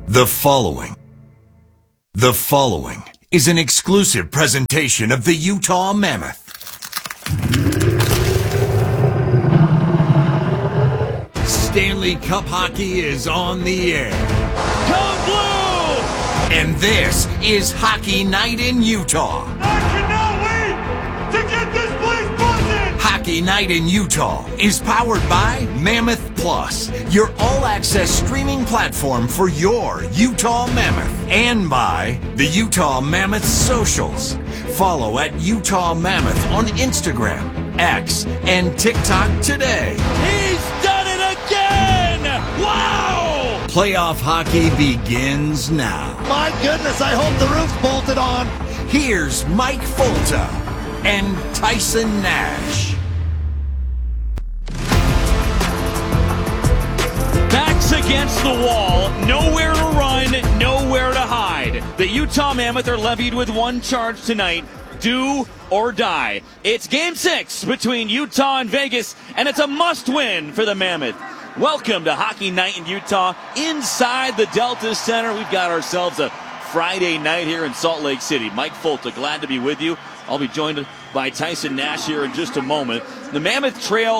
The following is an exclusive presentation of the Utah Mammoth. Stanley Cup hockey is on the air. Come Blue! And this is Hockey Night in Utah. I cannot wait to get this place buzzing! Hockey Night in Utah is powered by Mammoth Plus, your all-access streaming platform for your Utah Mammoth, and by the Utah Mammoth socials. Follow at Utah Mammoth on Instagram, X, and TikTok today. He's done it again! Wow! Playoff hockey begins now. My goodness, I hope the roof's bolted on. Here's Mike Folta and Tyson Nash. Backs against the wall, nowhere to run, nowhere to hide. The Utah Mammoth are levied with one charge tonight: do or die. It's Game 6 between Utah and Vegas, and it's a must-win for the Mammoth. Welcome to Hockey Night in Utah inside the Delta Center. We've got ourselves a Friday night here in Salt Lake City. Mike Folta, glad to be with you. I'll be joined by Tyson Nash here in just a moment. The Mammoth trail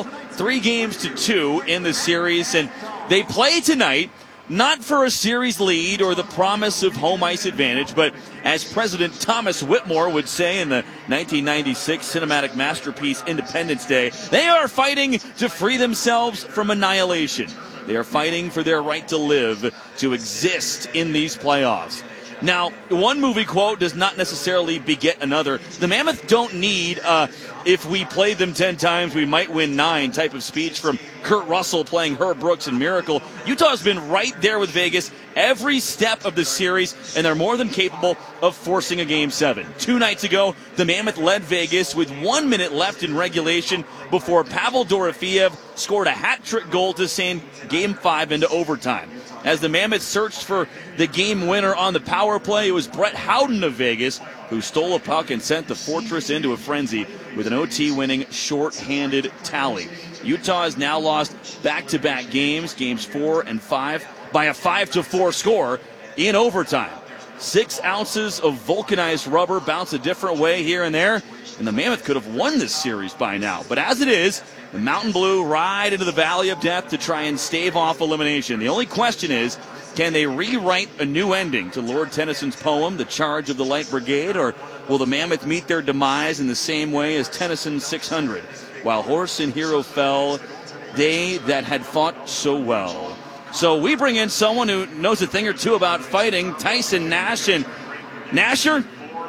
3-2 in the series, and they play tonight not for a series lead or the promise of home ice advantage, but as President Thomas Whitmore would say in the 1996 cinematic masterpiece Independence Day, they are fighting to free themselves from annihilation. They are fighting for their right to live, to exist in these playoffs. Now, one movie quote does not necessarily beget another. The Mammoth don't need if we played them 10 times, we might win 9 type of speech from Kurt Russell playing Herb Brooks in Miracle. Utah's been right there with Vegas every step of the series, and they're more than capable of forcing a Game 7. 2 nights ago, the Mammoth led Vegas with 1 minute left in regulation before Pavel Dorofeev scored a hat-trick goal to send Game 5 into overtime. As the Mammoth searched for the game winner on the power play, it was Brett Howden of Vegas who stole a puck and sent the Fortress into a frenzy with an OT-winning short-handed tally. Utah has now lost back-to-back games, Games 4 and 5, by a 5-4 score in overtime. 6 ounces of vulcanized rubber bounce a different way here and there, and the Mammoth could have won this series by now. But as it is, the Mountain Blue ride into the Valley of Death to try and stave off elimination. The only question is, can they rewrite a new ending to Lord Tennyson's poem, The Charge of the Light Brigade, or will the Mammoth meet their demise in the same way as Tennyson's 600? While horse and hero fell, they that had fought so well. So we bring in someone who knows a thing or two about fighting, Tyson Nash. And Nasher,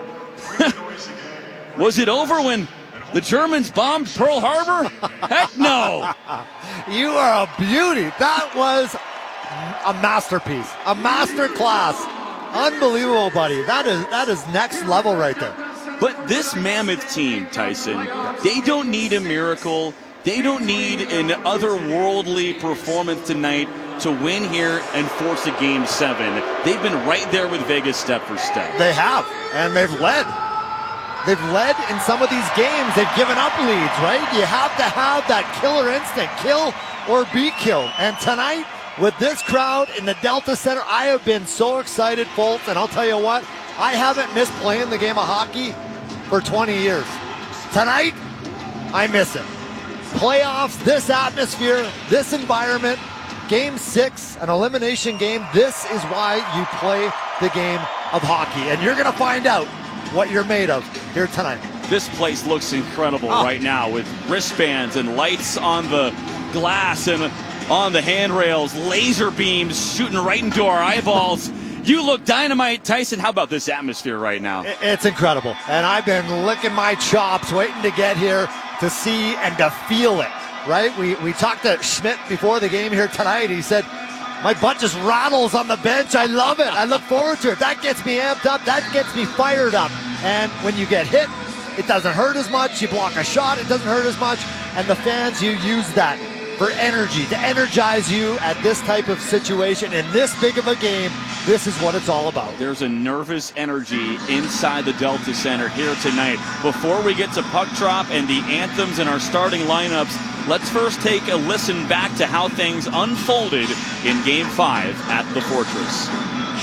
was it over when the Germans bombed Pearl Harbor? Heck no. You are a beauty. That was a masterpiece, a master class. Unbelievable, buddy. That is next level right there. But this Mammoth team, Tyson, they don't need a miracle. They don't need an otherworldly performance tonight to win here and force a Game 7. They've been right there with Vegas step for step. They have, and they've led. They've led in some of these games. They've given up leads, right? You have to have that killer instinct, kill or be killed. And tonight, with this crowd in the Delta Center, I have been so excited, folks. And I'll tell you what, I haven't missed playing the game of hockey for 20 years. Tonight, I miss it. Playoffs, this atmosphere, this environment, Game 6, an elimination game. This is why you play the game of hockey. And you're going to find out what you're made of here tonight. This place looks incredible right now with wristbands and lights on the glass and on the handrails, laser beams shooting right into our eyeballs. You look dynamite. Tyson, how about this atmosphere right now? It's incredible. And I've been licking my chops waiting to get here to see and to feel it, right? We talked to Schmidt before the game here tonight. He said, my butt just rattles on the bench. I love it. I look forward to it. That gets me amped up. That gets me fired up. And when you get hit, it doesn't hurt as much. You block a shot, it doesn't hurt as much. And the fans, you use that for energy, to energize you at this type of situation. In this big of a game, this is what it's all about. There's a nervous energy inside the Delta Center here tonight. Before we get to puck drop and the anthems and our starting lineups, let's first take a listen back to how things unfolded in Game 5 at the Fortress.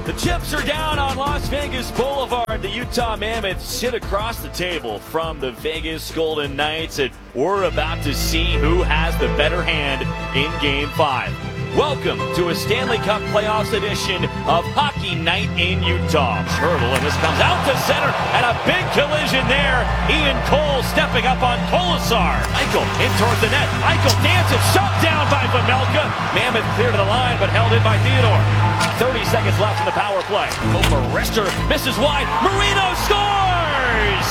The chips are down on Las Vegas Boulevard. The Utah Mammoths sit across the table from the Vegas Golden Knights, and we're about to see who has the better hand in Game 5. Welcome to a Stanley Cup Playoffs edition of Hockey Night in Utah. Hurdle, and this comes out to center, and a big collision there. Ian Cole stepping up on Kolesar. Eichel in towards the net. Eichel dances, shot down by Vejmelka. Mammoth clear to the line, but held in by Theodore. 30 seconds left in the power play. Over Rester, misses wide. Marino scores!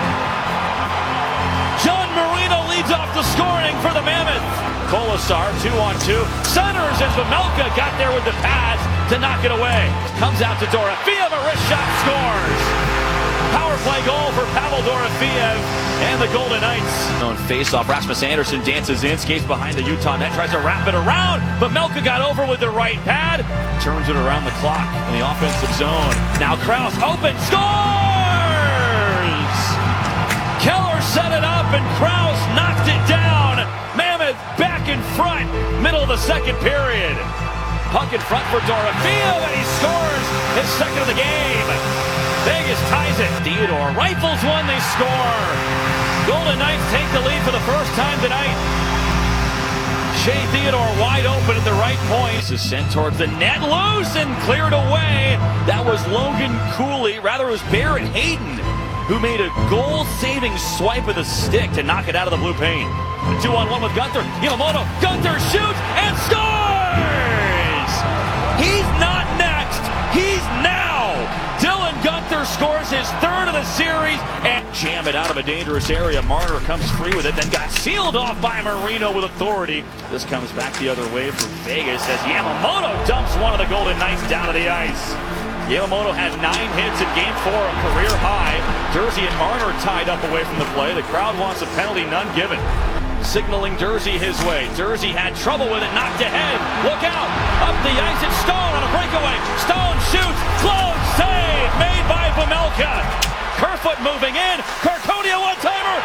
John Marino leads off the scoring for the Mammoth. Kolesar, 2-on-2, centers as Vejmelka got there with the pads to knock it away. Comes out to Dorofeev, a wrist shot, scores! Power play goal for Pavel Dorofeev and the Golden Knights. On face-off, Rasmus Andersson dances in, skates behind the Utah net, tries to wrap it around, but Vejmelka got over with the right pad, turns it around the clock in the offensive zone. Now Krause open, scores! Keller set it up and Krause knocked it down. Mammoth back in front, middle of the second period. Puck in front for Dorofeev, and he scores his second of the game. Vegas ties it. Theodore rifles one, they score. Golden Knights take the lead for the first time tonight. Shea Theodore wide open at the right point. This is sent towards the net, loose and cleared away. That was Logan Cooley, rather it was Barrett Hayden, who made a goal-saving swipe of the stick to knock it out of the blue paint. 2-on-1 with Gunther. Yamamoto. Gunther shoots and scores! He's not next. He's now. Dylan Gunther scores his third of the series and jam it out of a dangerous area. Marner comes free with it, then got sealed off by Marino with authority. This comes back the other way for Vegas as Yamamoto dumps one of the Golden Knights down to the ice. Yamamoto had 9 hits in Game 4, a career high. Jersey and Marner tied up away from the play. The crowd wants a penalty, none given. Signaling Jersey his way. Jersey had trouble with it, knocked ahead. Look out! Up the ice, it's Stone on a breakaway. Stone shoots, close save made by Vejmelka. Kerfoot moving in. Karkonia one-timer,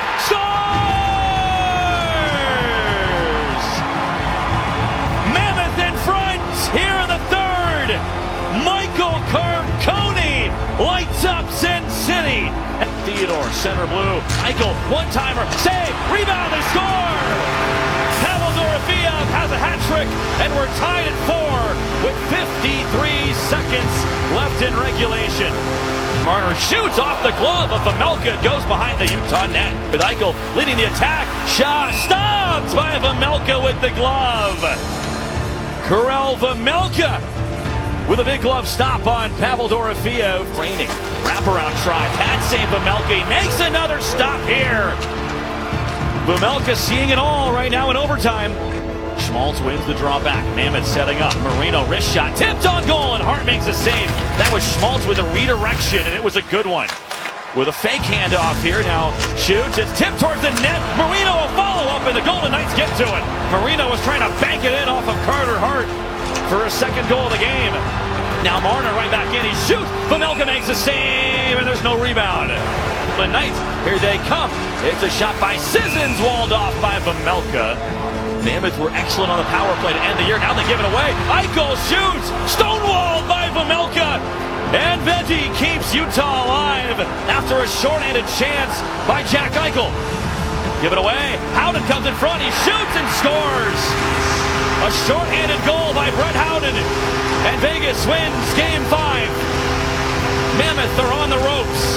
scores! Mammoth in front here in the third. Michael Carcone lights up Sin City. Theodore, center blue. Eichel, one-timer, save, rebound, they score! Pavel Dorofeev has a hat trick, and we're tied at 4 with 53 seconds left in regulation. Marner shoots off the glove of Vejmelka, goes behind the Utah net. With Eichel leading the attack, shot stopped by Vejmelka with the glove. Karel Vejmelka with a big glove stop on Pavel Dorofeev. Raining, wraparound try, pad save Vejmelka, makes another stop here. Vejmelka seeing it all right now in overtime. Schmaltz wins the draw back. Mammoth setting up. Marino wrist shot, tipped on goal, and Hart makes a save. That was Schmaltz with a redirection, and it was a good one. With a fake handoff here, now shoots, it's tipped towards the net. Marino a follow-up, and the Golden Knights get to it. Marino was trying to bank it in off of Carter Hart for his second goal of the game. Now Marner right back in, he shoots, Vejmelka makes a save, and there's no rebound. The Knights, here they come. It's a shot by Sissons, walled off by Vejmelka. Mammoth were excellent on the power play to end the year, now they give it away. Eichel shoots, stonewalled by Vejmelka. And Veggie keeps Utah alive after a shorthanded chance by Jack Eichel. Give it away, Howden comes in front, he shoots and scores. A shorthanded goal by Brett Howden, and Vegas wins Game 5. Mammoth are on the ropes.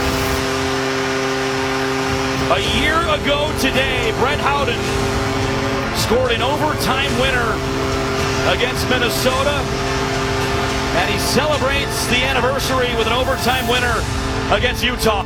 A year ago today, Brett Howden scored an overtime winner against Minnesota, and he celebrates the anniversary with an overtime winner against Utah.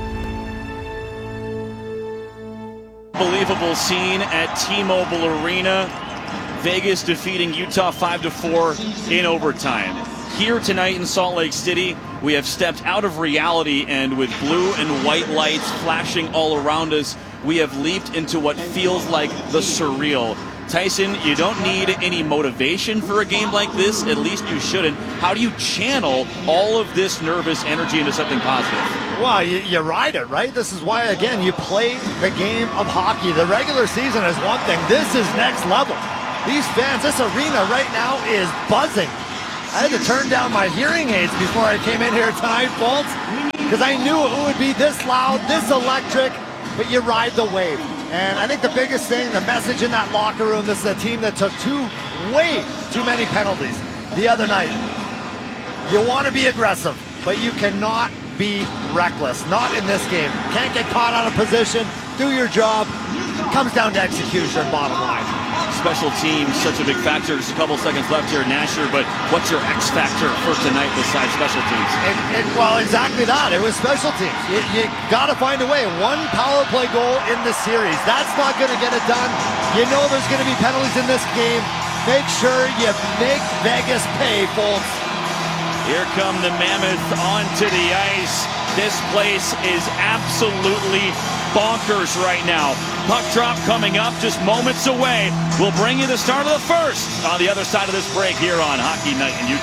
Unbelievable scene at T-Mobile Arena. Vegas defeating Utah 5-4 in overtime. Here tonight in Salt Lake City, we have stepped out of reality, and with blue and white lights flashing all around us, we have leaped into what feels like the surreal. Tyson, you don't need any motivation for a game like this, at least you shouldn't. How do you channel all of this nervous energy into something positive? Well, you ride it, right? This is why, again, you play the game of hockey. The regular season is one thing. This is next level. These fans, this arena right now is buzzing. I had to turn down my hearing aids before I came in here tonight, folks, because I knew it would be this loud, this electric, but you ride the wave. And I think the biggest thing, the message in that locker room, this is a team that took way too many penalties the other night. You want to be aggressive, but you cannot be reckless. Not in this game. Can't get caught out of position, do your job. Comes down to execution, bottom line. Special teams, such a big factor. Just a couple seconds left here, Nasher, but what's your X factor for tonight besides special teams? Well, exactly that. It was special teams. You got to find a way. One power play goal in the series. That's not going to get it done. You know there's going to be penalties in this game. Make sure you make Vegas pay, folks. Here come the Mammoth onto the ice. This place is absolutely bonkers right now. Puck drop coming up just moments away. We'll bring you the start of the first on the other side of this break here on Hockey Night in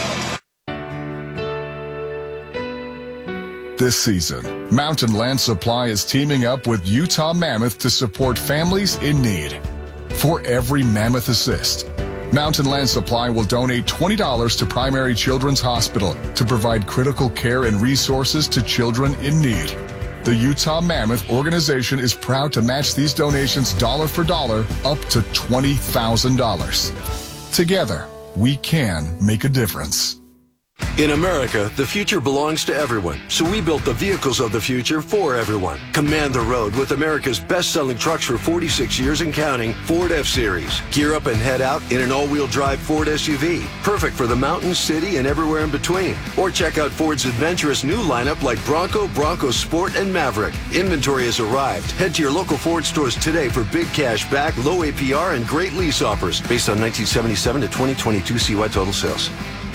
Utah. This season, Mountain Land Supply is teaming up with Utah Mammoth to support families in need. For every Mammoth assist, Mountain Land Supply will donate $20 to Primary Children's Hospital to provide critical care and resources to children in need. The Utah Mammoth organization is proud to match these donations dollar for dollar up to $20,000. Together, we can make a difference. In America, the future belongs to everyone, so we built the vehicles of the future for everyone. Command the road with America's best-selling trucks for 46 years and counting, Ford F-Series. Gear up and head out in an all-wheel drive Ford SUV, perfect for the mountains, city, and everywhere in between. Or check out Ford's adventurous new lineup like Bronco, Bronco Sport, and Maverick. Inventory has arrived. Head to your local Ford stores today for big cash back, low APR, and great lease offers based on 1977 to 2022 CY total sales.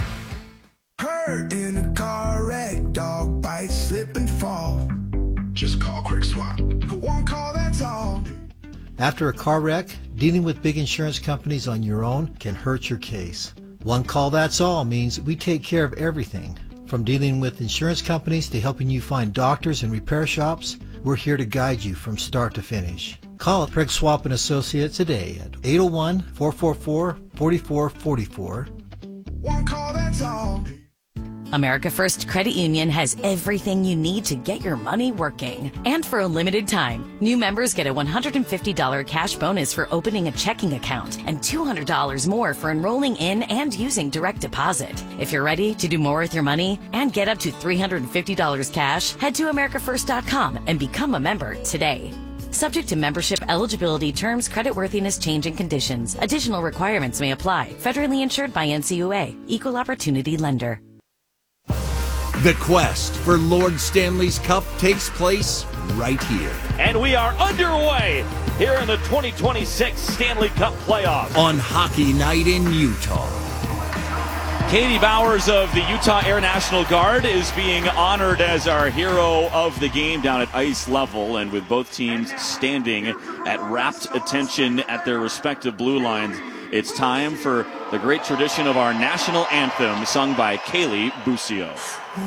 In a car wreck, dog bite, slip and fall. Just call Quick Swap. One call, that's all. After a car wreck, dealing with big insurance companies on your own can hurt your case. One call, that's all means we take care of everything. From dealing with insurance companies to helping you find doctors and repair shops, we're here to guide you from start to finish. Call Craig Swap and Associates today at 801-444-4444. One call, that's all. America First Credit Union has everything you need to get your money working. And for a limited time, new members get a $150 cash bonus for opening a checking account and $200 more for enrolling in and using direct deposit. If you're ready to do more with your money and get up to $350 cash, head to americafirst.com and become a member today. Subject to membership eligibility, terms, creditworthiness, change, and conditions. Additional requirements may apply. Federally insured by NCUA. Equal Opportunity Lender. The quest for Lord Stanley's Cup takes place right here. And we are underway here in the 2026 Stanley Cup playoffs on Hockey Night in Utah. Katie Bowers of the Utah Air National Guard is being honored as our hero of the game down at ice level, and with both teams standing at rapt attention at their respective blue lines, it's time for the great tradition of our national anthem sung by Kaylee Busio.